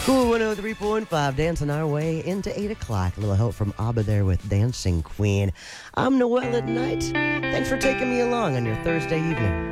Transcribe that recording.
Cool 103.5, dancing our way into 8 o'clock. A little help from ABBA there with Dancing Queen. I'm Noel at night. Thanks for taking me along on your Thursday evening.